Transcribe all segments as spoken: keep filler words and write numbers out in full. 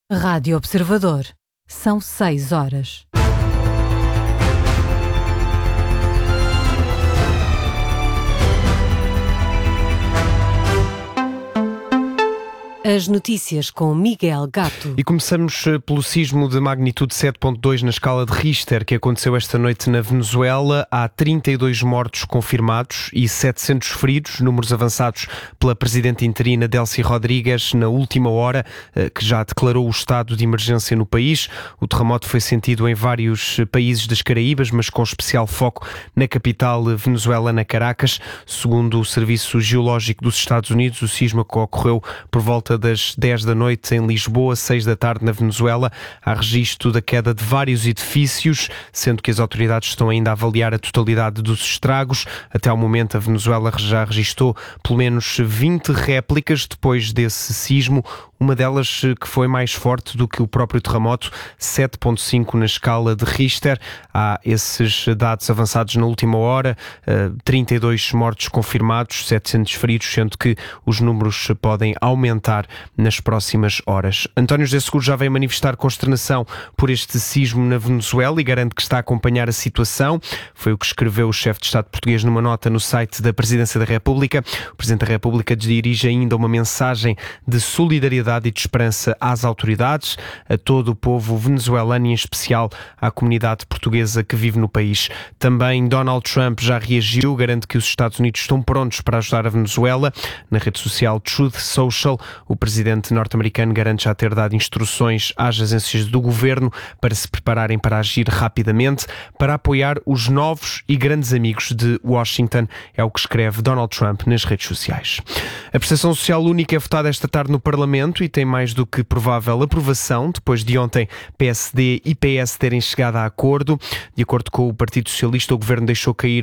Rádio Observador. São seis horas. As notícias com Miguel Gato. E começamos pelo sismo de magnitude sete ponto dois na escala de Richter, que aconteceu esta noite na Venezuela. Há trinta e dois mortos confirmados e setecentos feridos, números avançados pela presidenta interina Delcy Rodrigues na última hora, que já declarou o estado de emergência no país. O terremoto foi sentido em vários países das Caraíbas, mas com especial foco na capital venezuelana, Caracas. Segundo o Serviço Geológico dos Estados Unidos, o sismo que ocorreu por volta das dez da noite em Lisboa, seis da tarde na Venezuela. Há registro da queda de vários edifícios, sendo que as autoridades estão ainda a avaliar a totalidade dos estragos. Até ao momento, a Venezuela já registrou pelo menos vinte réplicas depois desse sismo, uma delas que foi mais forte do que o próprio terremoto, sete ponto cinco na escala de Richter. Há esses dados avançados na última hora, trinta e dois mortos confirmados, setecentos feridos, sendo que os números podem aumentar nas próximas horas. António José Seguro já veio manifestar consternação por este sismo na Venezuela e garante que está a acompanhar a situação. Foi o que escreveu o chefe de Estado português numa nota no site da Presidência da República. O Presidente da República dirige ainda uma mensagem de solidariedade e de esperança às autoridades, a todo o povo venezuelano e em especial à comunidade portuguesa que vive no país. Também Donald Trump já reagiu, garante que os Estados Unidos estão prontos para ajudar a Venezuela. Na rede social Truth Social, o presidente norte-americano garante já ter dado instruções às agências do governo para se prepararem para agir rapidamente, para apoiar os novos e grandes amigos de Washington, é o que escreve Donald Trump nas redes sociais. A prestação social única é votada esta tarde no Parlamento e tem mais do que provável aprovação, depois de ontem P S D e P S terem chegado a acordo. De acordo com o Partido Socialista, o Governo deixou cair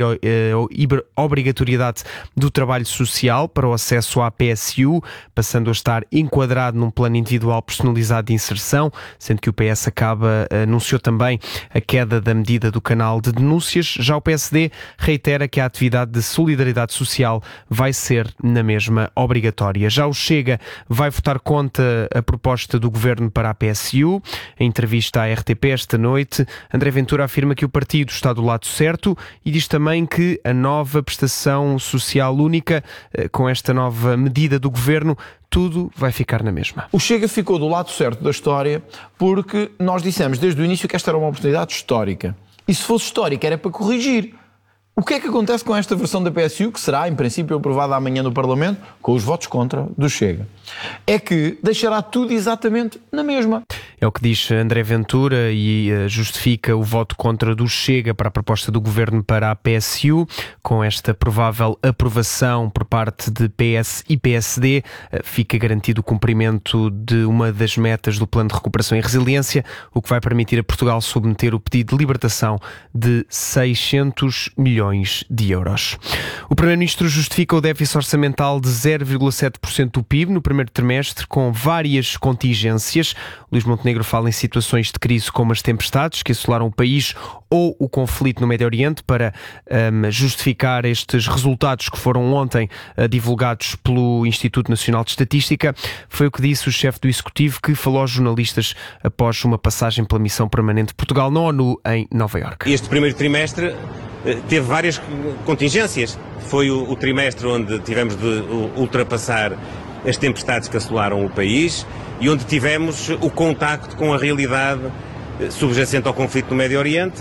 a obrigatoriedade do trabalho social para o acesso à P S U, passando a estar enquadrado num plano individual personalizado de inserção, sendo que o P S acaba, anunciou também a queda da medida do canal de denúncias. Já o P S D reitera que a atividade de solidariedade social vai ser na mesma obrigatória. Já o Chega vai votar contra a proposta do Governo para a P S U. Em entrevista à R T P esta noite, André Ventura afirma que o partido está do lado certo e diz também que a nova prestação social única, com esta nova medida do Governo, tudo vai ficar na mesma. O Chega ficou do lado certo da história porque nós dissemos desde o início que esta era uma oportunidade histórica. E se fosse histórica era para corrigir. O que é que acontece com esta versão da P S U, que será, em princípio, aprovada amanhã no Parlamento, com os votos contra do Chega? É que deixará tudo exatamente na mesma. É o que diz André Ventura e uh, justifica o voto contra do Chega para a proposta do Governo para a P S U. Com esta provável aprovação por parte de P S e P S D, uh, fica garantido o cumprimento de uma das metas do Plano de Recuperação e Resiliência, o que vai permitir a Portugal submeter o pedido de libertação de seiscentos milhões de euros. O Primeiro-Ministro justifica o déficit orçamental de zero vírgula sete por cento do P I B no primeiro trimestre com várias contingências. Luís Montenegro fala em situações de crise como as tempestades que assolaram o país ou o conflito no Médio Oriente para um, justificar estes resultados que foram ontem uh, divulgados pelo Instituto Nacional de Estatística. Foi o que disse o chefe do Executivo, que falou aos jornalistas após uma passagem pela Missão Permanente de Portugal na ONU em Nova Iorque. Este primeiro trimestre teve várias contingências. Foi o, o trimestre onde tivemos de ultrapassar as tempestades que assolaram o país e onde tivemos o contacto com a realidade subjacente ao conflito no Médio Oriente,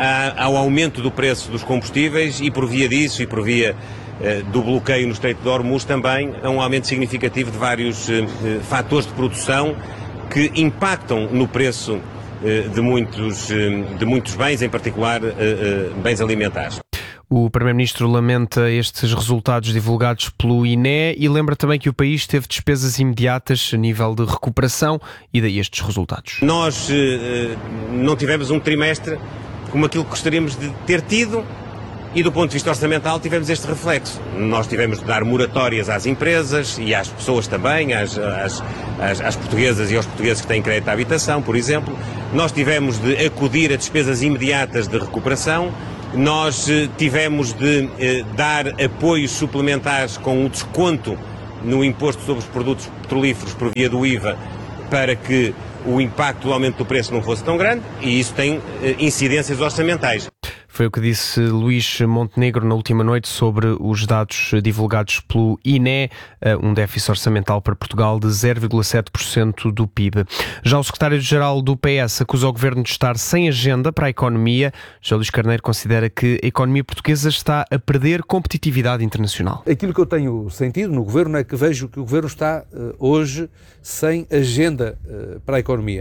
ao aumento do preço dos combustíveis e, por via disso e por via do bloqueio no Estreito de Hormuz, também a um aumento significativo de vários fatores de produção que impactam no preço de muitos, de muitos bens, em particular bens alimentares. O Primeiro-Ministro lamenta estes resultados divulgados pelo I N E e lembra também que o país teve despesas imediatas a nível de recuperação e daí estes resultados. Nós não tivemos um trimestre como aquilo que gostaríamos de ter tido e do ponto de vista orçamental tivemos este reflexo. Nós tivemos de dar moratórias às empresas e às pessoas também, às, às, às, às portuguesas e aos portugueses que têm crédito à habitação, por exemplo. Nós tivemos de acudir a despesas imediatas de recuperação. Nós tivemos de eh, dar apoios suplementares com o desconto no imposto sobre os produtos petrolíferos por via do I V A para que o impacto do aumento do preço não fosse tão grande, e isso tem incidências orçamentais. Foi o que disse Luís Montenegro na última noite sobre os dados divulgados pelo I N E, um déficit orçamental para Portugal de zero vírgula sete por cento do P I B. Já o secretário-geral do P S acusa o governo de estar sem agenda para a economia. José Luís Carneiro considera que a economia portuguesa está a perder competitividade internacional. Aquilo que eu tenho sentido no governo é que vejo que o governo está hoje sem agenda para a economia.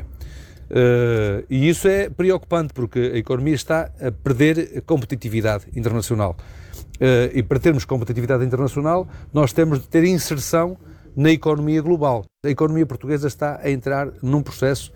Uh, e isso é preocupante, porque a economia está a perder competitividade internacional. Uh, e para termos competitividade internacional, nós temos de ter inserção na economia global. A economia portuguesa está a entrar num processo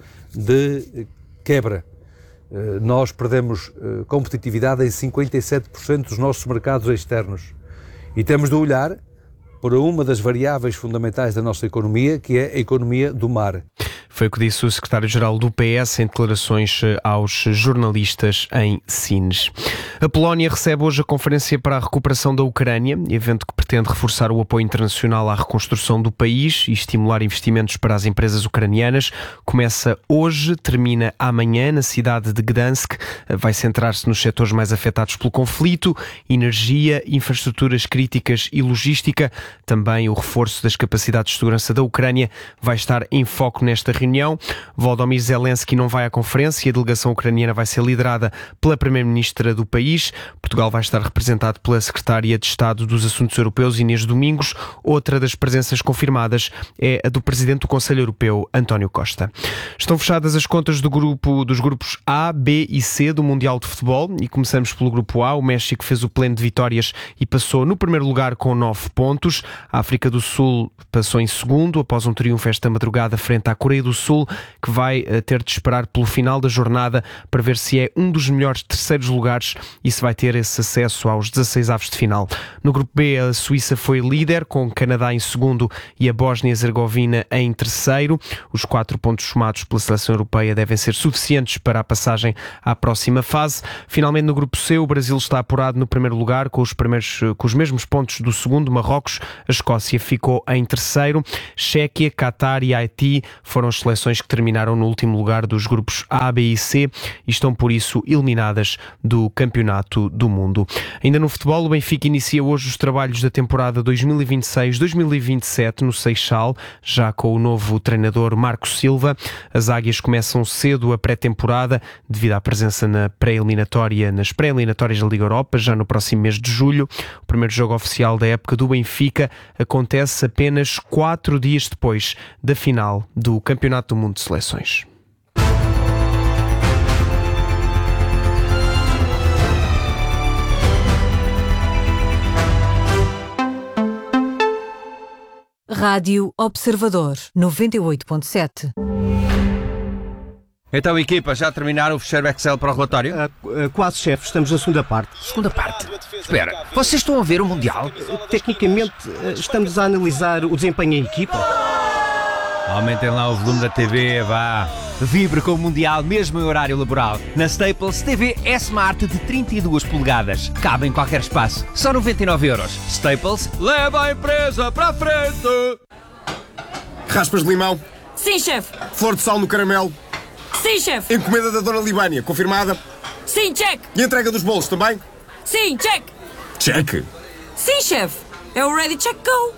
de quebra. Uh, nós perdemos uh, competitividade em cinquenta e sete por cento dos nossos mercados externos. E temos de olhar para uma das variáveis fundamentais da nossa economia, que é a economia do mar. Foi o que disse o secretário-geral do P S em declarações aos jornalistas em Sines. A Polónia recebe hoje a Conferência para a Recuperação da Ucrânia, evento que pretende reforçar o apoio internacional à reconstrução do país e estimular investimentos para as empresas ucranianas. Começa hoje, termina amanhã na cidade de Gdansk. Vai centrar-se nos setores mais afetados pelo conflito: energia, infraestruturas críticas e logística. Também o reforço das capacidades de segurança da Ucrânia vai estar em foco nesta reunião. Volodymyr Zelensky não vai à conferência e a delegação ucraniana vai ser liderada pela primeira-ministra do país. Portugal vai estar representado pela secretária de Estado dos Assuntos Europeus, Inês Domingos. Outra das presenças confirmadas é a do presidente do Conselho Europeu, António Costa. Estão fechadas as contas do grupo, dos grupos A, B e C do Mundial de Futebol e começamos pelo grupo A. O México fez o pleno de vitórias e passou no primeiro lugar com nove pontos. A África do Sul passou em segundo após um triunfo esta madrugada frente à Coreia do Sul, que vai ter de esperar pelo final da jornada para ver se é um dos melhores terceiros lugares e se vai ter esse acesso aos dezasseis avos de final. No grupo B, a Suíça foi líder, com o Canadá em segundo e a Bósnia-Herzegovina em terceiro. Os quatro pontos somados pela seleção europeia devem ser suficientes para a passagem à próxima fase. Finalmente, no grupo C, o Brasil está apurado no primeiro lugar com os, primeiros, com os mesmos pontos do segundo, Marrocos. A Escócia ficou em terceiro. Chequia, Catar e Haiti foram as seleções que terminaram no último lugar dos grupos A, B e C e estão, por isso, eliminadas do Campeonato do Mundo. Ainda no futebol, o Benfica inicia hoje os trabalhos da temporada dois mil e vinte e seis dois mil e vinte e sete no Seixal, já com o novo treinador Marco Silva. As águias começam cedo a pré-temporada, devido à presença na pré-eliminatória, nas pré-eliminatórias da Liga Europa, já no próximo mês de julho. O primeiro jogo oficial da época do Benfica acontece apenas quatro dias depois da final do Campeonato do Mundo de Seleções. Rádio Observador, noventa e oito ponto sete. Então, equipa, já terminaram o fecheiro Excel para o relatório? Uh, uh, quase, chefe. Estamos na segunda parte. Segunda parte? Espera, vocês estão a ver o Mundial? Uh, tecnicamente, uh, estamos a analisar o desempenho em equipa. Aumentem lá o volume da T V, vá. Vibre com o Mundial mesmo em horário laboral. Na Staples, T V S-Smart de trinta e duas polegadas. Cabe em qualquer espaço. Só noventa e nove euros. Staples, leva a empresa para a frente! Raspas de limão? Sim, chefe. Flor de sal no caramelo? Sim, chefe. Encomenda da Dona Libânia, confirmada? Sim, check. E a entrega dos bolos também? Sim, check. Check. Sim, chefe. É o Ready Check Go.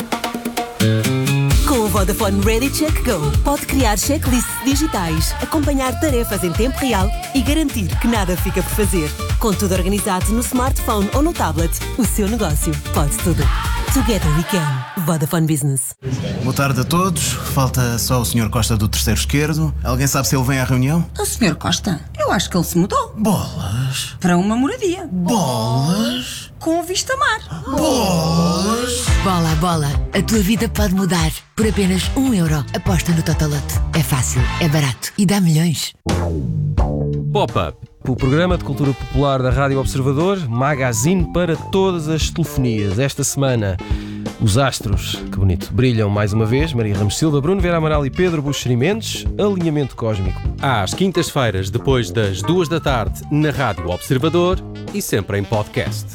Com o Vodafone Ready Check Go, pode criar checklists digitais, acompanhar tarefas em tempo real e garantir que nada fica por fazer. Com tudo organizado no smartphone ou no tablet, o seu negócio pode tudo. Together we can. Vodafone Business. Boa tarde a todos. Falta só o senhor Costa do terceiro esquerdo. Alguém sabe se ele vem à reunião? O senhor Costa? Eu acho que ele se mudou. Bolas. Para uma moradia. Bolas. Com vista mar. Bolas. Bola, bola. A tua vida pode mudar. Por apenas um euro. Aposta no Totolote. É fácil, é barato e dá milhões. Pop-up, o programa de cultura popular da Rádio Observador, magazine para todas as telefonias. Esta semana, os astros, que bonito, brilham mais uma vez. Maria Ramos Silva, Bruno Vera Amaral e Pedro Buxeri Mendes. Alinhamento cósmico. Às quintas-feiras, depois das duas da tarde, na Rádio Observador e sempre em podcast.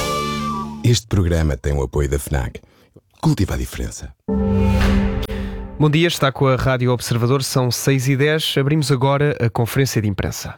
Este programa tem o apoio da FNAC. Cultiva a diferença. Bom dia, está com a Rádio Observador, são seis e dez. Abrimos agora a conferência de imprensa.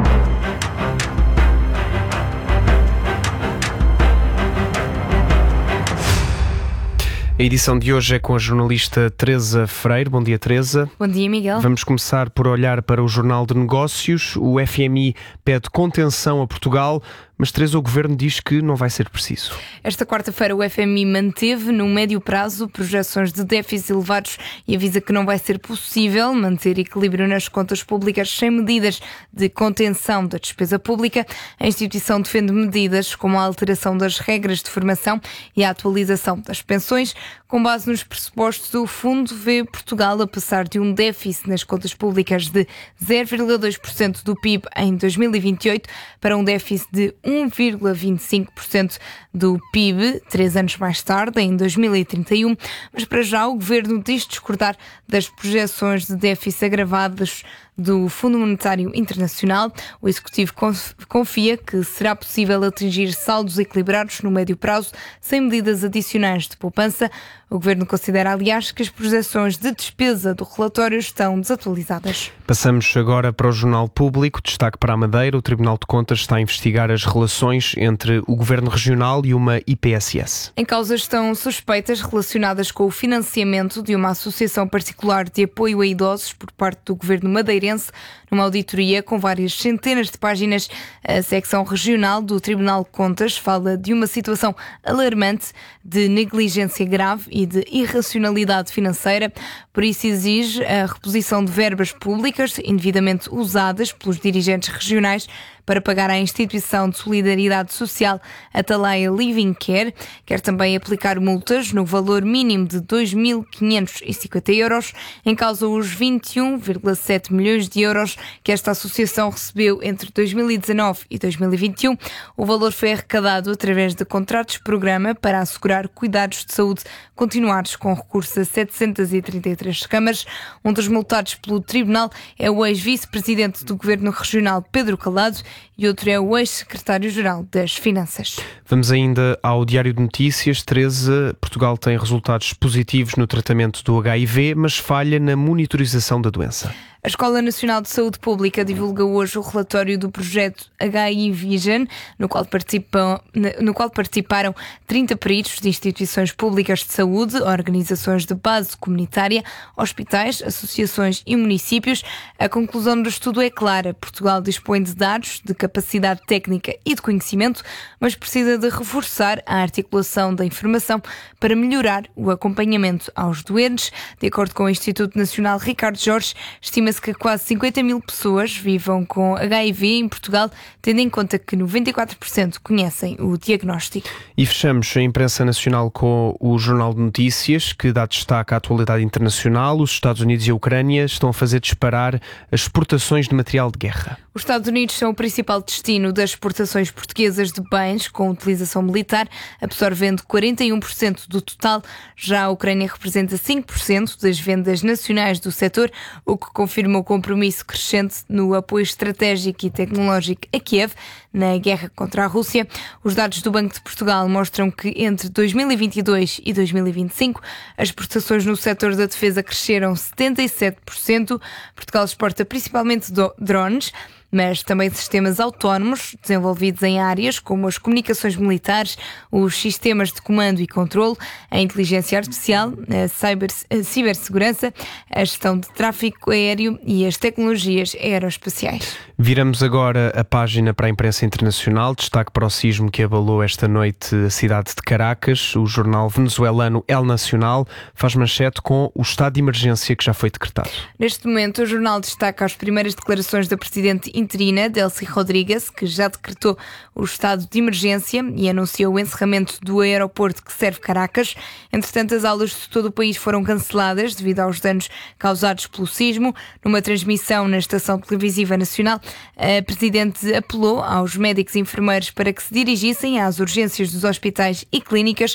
A edição de hoje é com a jornalista Teresa Freire. Bom dia, Teresa. Bom dia, Miguel. Vamos começar por olhar para o Jornal de Negócios. O F M I pede contenção a Portugal, mas, Teresa, o Governo diz que não vai ser preciso. Esta quarta-feira o F M I manteve, no médio prazo, projeções de déficit elevados e avisa que não vai ser possível manter equilíbrio nas contas públicas sem medidas de contenção da despesa pública. A instituição defende medidas como a alteração das regras de formação e a atualização das pensões. Com base nos pressupostos, o fundo vê Portugal a passar de um déficit nas contas públicas de zero vírgula dois por cento do P I B em dois mil e vinte e oito para um déficit de um vírgula vinte e cinco por cento do P I B, três anos mais tarde, em dois mil e trinta e um. Mas para já o Governo diz discordar das projeções de déficit agravadas do Fundo Monetário Internacional. O Executivo confia que será possível atingir saldos equilibrados no médio prazo sem medidas adicionais de poupança. O Governo considera, aliás, que as projeções de despesa do relatório estão desatualizadas. Passamos agora para o Jornal Público. Destaque para a Madeira. O Tribunal de Contas está a investigar as relações entre o Governo Regional e uma I P S S. Em causa estão suspeitas relacionadas com o financiamento de uma associação particular de apoio a idosos por parte do Governo madeirense. Numa auditoria com várias centenas de páginas, a secção regional do Tribunal de Contas fala de uma situação alarmante de negligência grave e de irracionalidade financeira. Por isso exige a reposição de verbas públicas indevidamente usadas pelos dirigentes regionais para pagar à instituição de solidariedade social Atalaia Living Care. Quer também aplicar multas no valor mínimo de dois mil quinhentos e cinquenta euros. Em causa os vinte e um vírgula sete milhões de euros que esta associação recebeu entre dois mil e dezanove e dois mil e vinte e um. O valor foi arrecadado através de contratos-programa para assegurar cuidados de saúde continuados com recurso a setecentas e trinta e três câmaras. Um dos multados pelo Tribunal é o ex-vice-presidente do Governo Regional, Pedro Calado, e outro é o ex-secretário-geral das Finanças. Vamos ainda ao Diário de Notícias. Teresa, Portugal tem resultados positivos no tratamento do H I V, mas falha na monitorização da doença. A Escola Nacional de Saúde Pública divulga hoje o relatório do projeto H I Vision, no qual, participam, no qual participaram trinta peritos de instituições públicas de saúde, organizações de base comunitária, hospitais, associações e municípios. A conclusão do estudo é clara. Portugal dispõe de dados, de capacidade técnica e de conhecimento, mas precisa de reforçar a articulação da informação para melhorar o acompanhamento aos doentes. De acordo com o Instituto Nacional Ricardo Jorge, estima-se que quase cinquenta mil pessoas vivam com H I V em Portugal, tendo em conta que noventa e quatro por cento conhecem o diagnóstico. E fechamos a imprensa nacional com o Jornal de Notícias, que dá destaque à atualidade internacional. Os Estados Unidos e a Ucrânia estão a fazer disparar as exportações de material de guerra. Os Estados Unidos são o principal destino das exportações portuguesas de bens com utilização militar, absorvendo quarenta e um por cento do total. Já a Ucrânia representa cinco por cento das vendas nacionais do setor, o que confirma o compromisso crescente no apoio estratégico e tecnológico a Kiev na guerra contra a Rússia. Os dados do Banco de Portugal mostram que entre dois mil e vinte e dois e dois mil e vinte e cinco as exportações no setor da defesa cresceram setenta e sete por cento. Portugal exporta principalmente drones, mas também sistemas autónomos desenvolvidos em áreas como as comunicações militares, os sistemas de comando e controle, a inteligência artificial, a, cyber, a cibersegurança, a gestão de tráfego aéreo e as tecnologias aeroespaciais. Viramos agora a página para a imprensa internacional. Destaque para o sismo que abalou esta noite a cidade de Caracas. O jornal venezuelano El Nacional faz manchete com o estado de emergência que já foi decretado. Neste momento, o jornal destaca as primeiras declarações da presidente interina, Delcy Rodrigues, que já decretou o estado de emergência e anunciou o encerramento do aeroporto que serve Caracas. Entretanto, as aulas de todo o país foram canceladas devido aos danos causados pelo sismo. Numa transmissão na estação televisiva nacional, a presidente apelou aos médicos e enfermeiros para que se dirigissem às urgências dos hospitais e clínicas.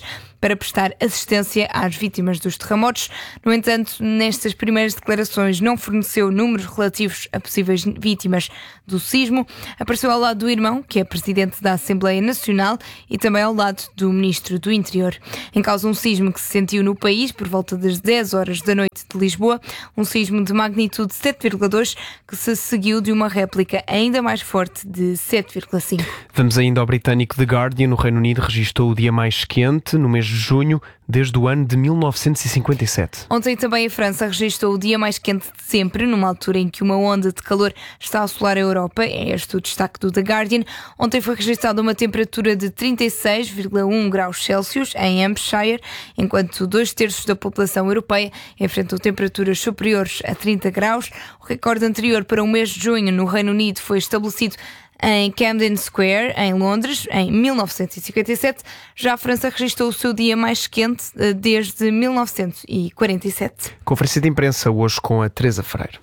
para prestar assistência às vítimas dos terremotos. No entanto, nestas primeiras declarações não forneceu números relativos a possíveis vítimas do sismo. Apareceu ao lado do irmão, que é presidente da Assembleia Nacional, e também ao lado do ministro do Interior. Em causa um sismo que se sentiu no país por volta das dez horas da noite de Lisboa, um sismo de magnitude sete vírgula dois que se seguiu de uma réplica ainda mais forte de sete vírgula cinco. Vamos ainda ao britânico The Guardian. No Reino Unido registou o dia mais quente no mês de junho desde o ano de mil novecentos e cinquenta e sete. Ontem também a França registrou o dia mais quente de sempre, numa altura em que uma onda de calor está a assolar a Europa. É este o destaque do The Guardian. Ontem foi registada uma temperatura de trinta e seis vírgula um graus Celsius em Hampshire, enquanto dois terços da população europeia enfrentam temperaturas superiores a trinta graus. O recorde anterior para o mês de junho no Reino Unido foi estabelecido em Camden Square, em Londres, em mil novecentos e cinquenta e sete. Já a França registrou o seu dia mais quente desde mil novecentos e quarenta e sete. Conferência de imprensa hoje com a Teresa Freire.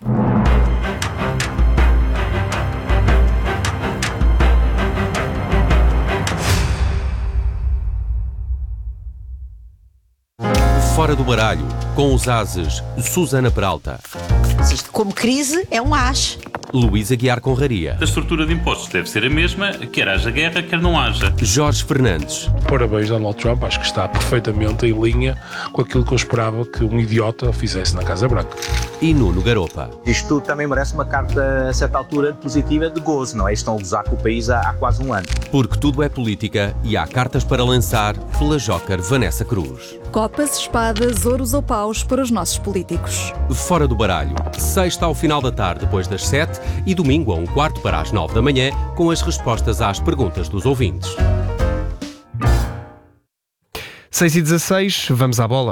Fora do baralho, com os ases, Susana Peralta. Isto, como crise, é um as. Luís Aguiar Conraria. A estrutura de impostos deve ser a mesma, quer haja guerra, quer não haja. Jorge Fernandes. Parabéns, Donald Trump. Acho que está perfeitamente em linha com aquilo que eu esperava que um idiota fizesse na Casa Branca. E Nuno Garopa. Isto também merece uma carta, a certa altura, positiva de gozo, não é? Estão a gozar com o país há, há quase um ano. Porque tudo é política e há cartas para lançar pela Joker Vanessa Cruz. Copas, espadas, ouros ou paus para os nossos políticos. Fora do baralho, sexta ao final da tarde depois das sete e domingo a um quarto para as nove da manhã com as respostas às perguntas dos ouvintes. seis e dezasseis, vamos à bola.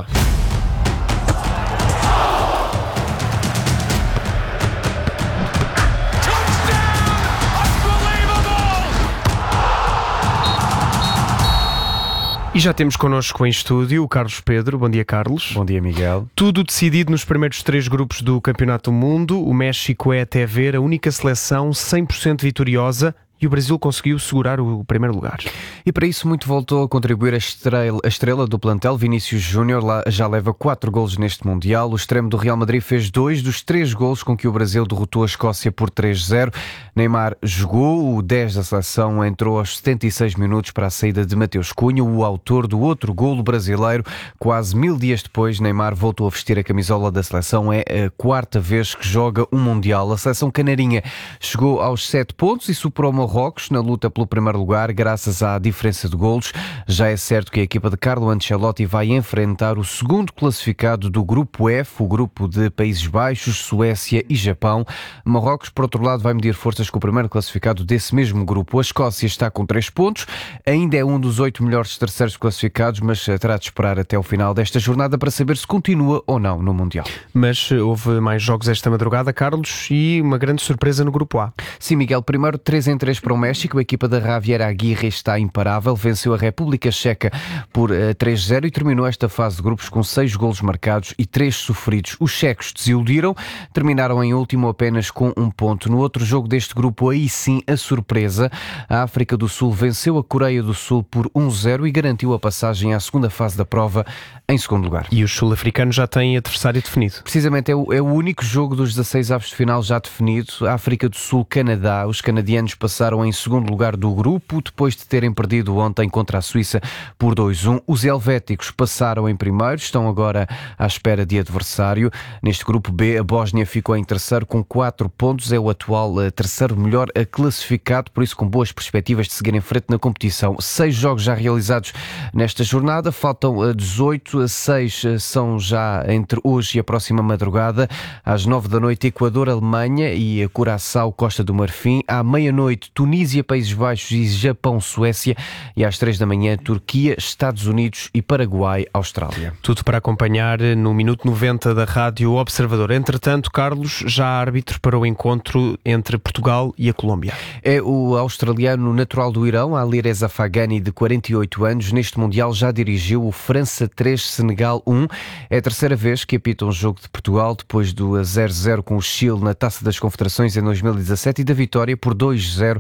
E já temos connosco em estúdio o Carlos Pedro. Bom dia, Carlos. Bom dia, Miguel. Tudo decidido nos primeiros três grupos do Campeonato do Mundo. O México é até ver a única seleção cem por cento vitoriosa. E o Brasil conseguiu segurar o primeiro lugar. E para isso muito voltou a contribuir a estrela, a estrela do plantel, Vinícius Júnior, lá já leva quatro golos neste Mundial. O extremo do Real Madrid fez dois dos três golos com que o Brasil derrotou a Escócia por três a zero. Neymar jogou, o dez da seleção entrou aos setenta e seis minutos para a saída de Mateus Cunha, o autor do outro golo brasileiro. Quase mil dias depois, Neymar voltou a vestir a camisola da seleção. É a quarta vez que joga um Mundial. A seleção canarinha chegou aos sete pontos e superou uma Marrocos na luta pelo primeiro lugar, graças à diferença de golos. Já é certo que a equipa de Carlo Ancelotti vai enfrentar o segundo classificado do Grupo F, o grupo de Países Baixos, Suécia e Japão. Marrocos, por outro lado, vai medir forças com o primeiro classificado desse mesmo grupo. A Escócia está com três pontos, ainda é um dos oito melhores terceiros classificados, mas terá de esperar até o final desta jornada para saber se continua ou não no Mundial. Mas houve mais jogos esta madrugada, Carlos, e uma grande surpresa no Grupo A. Sim, Miguel, primeiro três em três para o México. A equipa da Javier Aguirre está imparável, venceu a República Checa por uh, três a zero e terminou esta fase de grupos com seis golos marcados e três sofridos. Os checos desiludiram, terminaram em último apenas com um ponto. No outro jogo deste grupo, aí sim a surpresa, a África do Sul venceu a Coreia do Sul por um a zero e garantiu a passagem à segunda fase da prova em segundo lugar. E os sul-africanos já têm adversário definido. Precisamente, é o, é o único jogo dos dezasseis avos de final já definido. A África do Sul-Canadá. Os canadianos passaram em segundo lugar do grupo, depois de terem perdido ontem contra a Suíça por dois a um. Os helvéticos passaram em primeiro, estão agora à espera de adversário. Neste grupo B, a Bósnia ficou em terceiro com quatro pontos, é o atual uh, terceiro melhor uh, classificado, por isso com boas perspectivas de seguir em frente na competição. Seis jogos já realizados nesta jornada, faltam uh, dezoito, uh, seis uh, são já entre hoje e a próxima madrugada. Às nove da noite, Equador, Alemanha e uh, Curaçao, Costa do Marfim. À meia-noite, Tunísia, Países Baixos e Japão, Suécia. E às três da manhã, Turquia, Estados Unidos e Paraguai, Austrália. Tudo para acompanhar no Minuto noventa da Rádio Observador. Entretanto, Carlos, já há árbitro para o encontro entre Portugal e a Colômbia. É o australiano natural do Irão, Alireza Fagani, de quarenta e oito anos. Neste Mundial já dirigiu o França três, Senegal um. É a terceira vez que apita um jogo de Portugal, depois do zero a zero com o Chile na Taça das Confederações em dois mil e dezassete e da vitória por dois a zero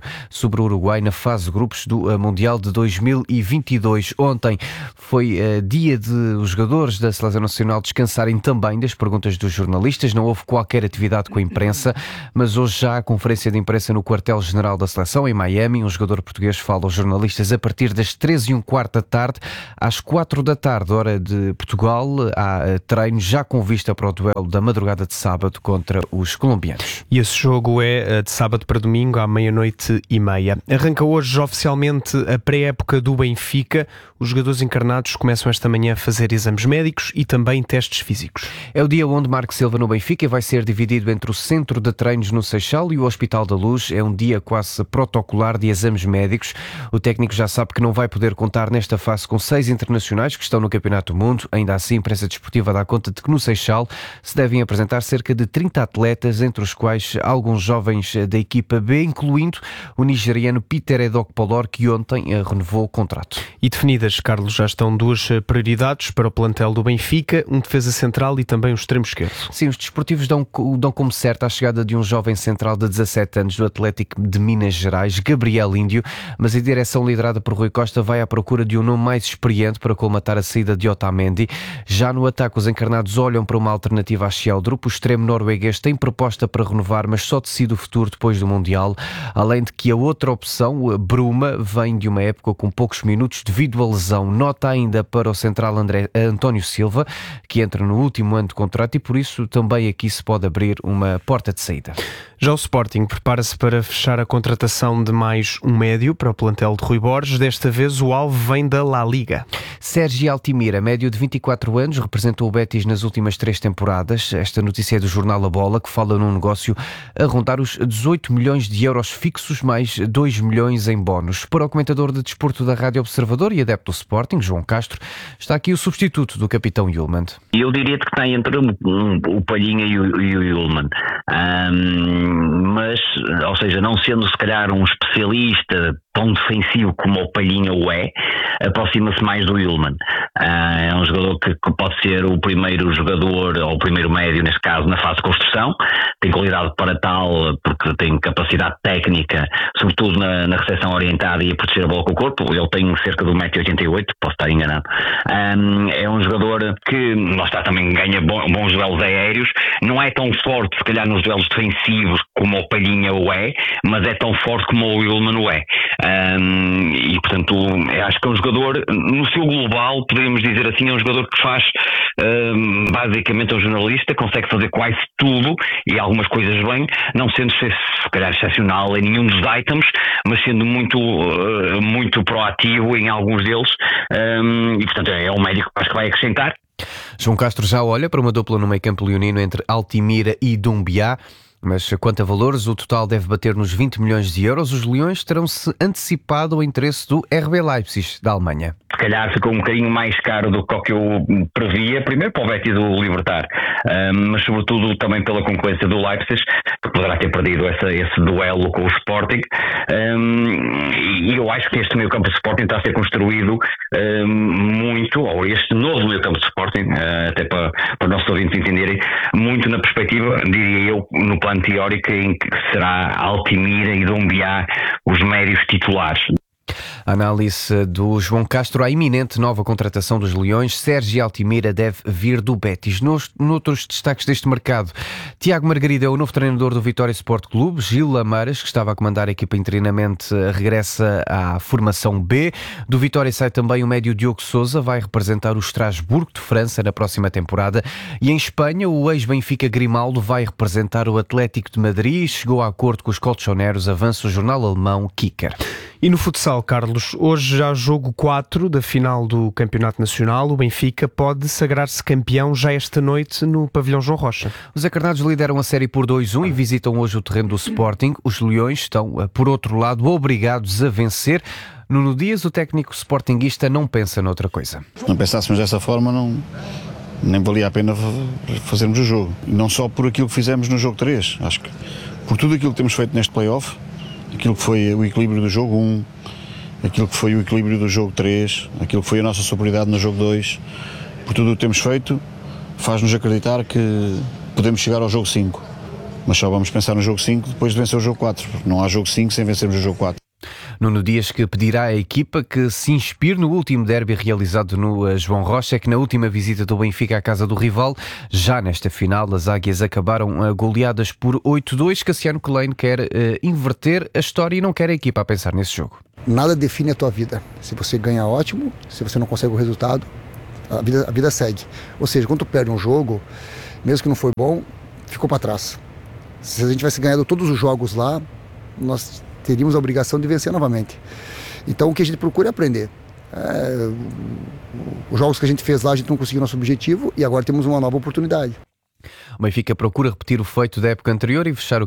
sobre o Uruguai na fase de grupos do Mundial de dois mil e vinte e dois. Ontem foi uh, dia de os jogadores da Seleção Nacional descansarem também das perguntas dos jornalistas. Não houve qualquer atividade com a imprensa, mas hoje já há conferência de imprensa no quartel-general da Seleção, em Miami. Um jogador português fala aos jornalistas a partir das treze e um quarto da tarde. Às quatro da tarde, hora de Portugal, há uh, treino já com vista para o duelo da madrugada de sábado contra os colombianos. E esse jogo é de sábado para domingo, à meia-noite e meia. Arranca hoje oficialmente a pré-época do Benfica. Os jogadores encarnados começam esta manhã a fazer exames médicos e também testes físicos. É o dia onde Marco Silva no Benfica vai ser dividido entre o centro de treinos no Seixal e o Hospital da Luz. É um dia quase protocolar de exames médicos. O técnico já sabe que não vai poder contar nesta fase com seis internacionais que estão no Campeonato do Mundo. Ainda assim, a imprensa desportiva dá conta de que no Seixal se devem apresentar cerca de trinta atletas, entre os quais alguns jovens da equipa B, incluindo o nigeriano Peter Edokpolor, que ontem renovou o contrato. E definidas, Carlos, já estão duas prioridades para o plantel do Benfica, um defesa central e também um extremo esquerdo. Sim, os desportivos dão, dão como certa a chegada de um jovem central de dezassete anos do Atlético de Minas Gerais, Gabriel Índio, mas a direção liderada por Rui Costa vai à procura de um nome mais experiente para colmatar a saída de Otamendi. Já no ataque, os encarnados olham para uma alternativa a Schjelderup. O extremo norueguês tem proposta para renovar, mas só decide o futuro depois do Mundial. Além de que a outra opção, Bruma, vem de uma época com poucos minutos devido à lesão. Nota ainda para o central André, António Silva, que entra no último ano de contrato e por isso também aqui se pode abrir uma porta de saída. Já o Sporting prepara-se para fechar a contratação de mais um médio para o plantel de Rui Borges. Desta vez o alvo vem da La Liga. Sérgio Altimira, médio de vinte e quatro anos, representou o Betis nas últimas três temporadas. Esta notícia é do jornal A Bola, que fala num negócio a rondar os dezoito milhões de euros fixos, mais dois milhões em bónus. Para o comentador de desporto da Rádio Observador e adepto do Sporting, João Castro, está aqui o substituto do capitão Yulman. Eu diria que está entre um, um, o Palhinha e o, e o Yulman. Um, mas, ou seja, não sendo se calhar um especialista tão defensivo como o Palhinha o é, aproxima-se mais do Yulman. Uh, é um jogador que, que pode ser o primeiro jogador, ou o primeiro médio, neste caso, na fase de construção. Tem qualidade para tal, porque tem capacidade técnica, sobretudo na, na recepção orientada e a proteger a bola com o corpo. Ele tem cerca de um metro e oitenta e oito, posso estar enganado. Um, é um jogador que, lá está, também ganha bons, bons duelos aéreos. Não é tão forte, se calhar, nos duelos defensivos como o Palhinha o é, mas é tão forte como o Yulman o é. Um, e, portanto, acho que é um jogador, no seu global, podemos dizer assim, é um jogador que faz, um, basicamente, é um jornalista, consegue fazer quase tudo e algumas coisas bem, não sendo, se calhar, excepcional em nenhum dos items, mas sendo muito, uh, muito proativo em alguns deles, um, e, portanto, é um médico que acho que vai acrescentar. João Castro já olha para uma dupla no meio-campo leonino entre Altimira e Doumbia. Mas quanto a valores, o total deve bater nos vinte milhões de euros. Os leões terão-se antecipado ao interesse do R B Leipzig, da Alemanha. Se calhar ficou um bocadinho mais caro do que o que eu previa, primeiro para o Betis do Libertar, um, mas sobretudo também pela concorrência do Leipzig, que poderá ter perdido essa, esse duelo com o Sporting, um, e eu acho que este meio campo de Sporting está a ser construído um, muito, ou este novo meio campo de Sporting, uh, até para, para os nossos ouvintes entenderem, muito na perspectiva, diria eu, no plano teórico, em que será Altimira e Doumbia os médios titulares. A análise do João Castro, a iminente nova contratação dos Leões. Sérgio Altimira deve vir do Betis. Nos, noutros destaques deste mercado, Tiago Margarida é o novo treinador do Vitória Sport Clube. Gil Lameiras, que estava a comandar a equipa interinamente, regressa à formação B. Do Vitória sai também o médio Diogo Sousa, vai representar o Estrasburgo de França na próxima temporada. E em Espanha, o ex-Benfica Grimaldo vai representar o Atlético de Madrid. Chegou a acordo com os colchoneros, avança o jornal alemão Kicker. E no futsal, Carlos, hoje já jogo quatro da final do Campeonato Nacional. O Benfica pode sagrar-se campeão já esta noite no pavilhão João Rocha. Os encarnados lideram a série por dois a um e visitam hoje o terreno do Sporting. Os Leões estão, por outro lado, obrigados a vencer. Nuno Dias, o técnico sportinguista, não pensa noutra coisa. Se não pensássemos dessa forma, não, nem valia a pena fazermos o jogo. E não só por aquilo que fizemos no jogo três, acho que por tudo aquilo que temos feito neste play-off, aquilo que foi o equilíbrio do jogo um, aquilo que foi o equilíbrio do jogo três, aquilo que foi a nossa superioridade no jogo dois, por tudo o que temos feito, faz-nos acreditar que podemos chegar ao jogo cinco. mas só vamos pensar no jogo cinco depois de vencer o jogo quatro, porque não há jogo cinco sem vencermos o jogo quatro. Nuno Dias, que pedirá à equipa que se inspire no último derby realizado no João Rocha, que na última visita do Benfica à casa do rival, já nesta final as Águias acabaram goleadas por oito a dois. Cassiano Colane quer uh, inverter a história e não quer a equipa a pensar nesse jogo. Nada define a tua vida. Se você ganha, ótimo. Se você não consegue o resultado, a vida, a vida segue. Ou seja, quando tu perde um jogo, mesmo que não foi bom, ficou para trás. Se a gente tivesse ganhado todos os jogos lá, nós teríamos a obrigação de vencer novamente. Então o que a gente procura é aprender. É, os jogos que a gente fez lá, a gente não conseguiu nosso objetivo e agora temos uma nova oportunidade. O Benfica procura repetir o feito da época anterior e fechar o